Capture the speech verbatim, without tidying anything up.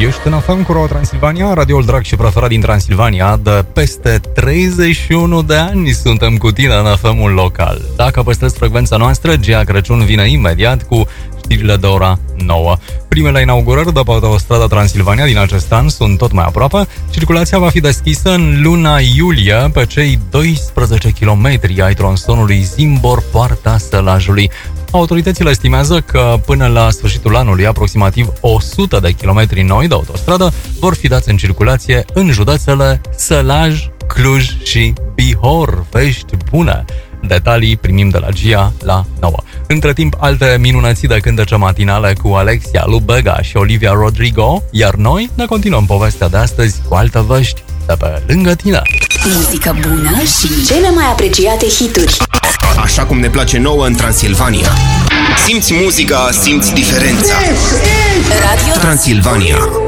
Ești în F M cu Roa Transilvania, radioul drag și preferat din Transilvania. De peste treizeci și unu de ani suntem cu tine în F M-ul local. Dacă păstrezi frecvența noastră, Gea Crăciun vine imediat cu știrile de ora nouă. Primele inaugurări de pe autostrada Transilvania din acest an sunt tot mai aproape. Circulația va fi deschisă în luna iulie pe cei doisprezece kilometri ai tronsonului Zimbor-Poarta Sălajului. Autoritățile estimează că până la sfârșitul anului aproximativ o sută de kilometri noi de autostradă vor fi dați în circulație în județele Sălaj, Cluj și Bihor. Vești bune! Detalii primim de la Gia la nouă. Între timp, alte minunății de cântece matinale cu Alexia Lubega și Olivia Rodrigo, iar noi ne continuăm povestea de astăzi cu alte vești de pe lângă tine. Muzică bună și cele mai apreciate hituri. Așa cum ne place nouă în Transilvania. Simți muzica, simți diferența. Radio Transilvania.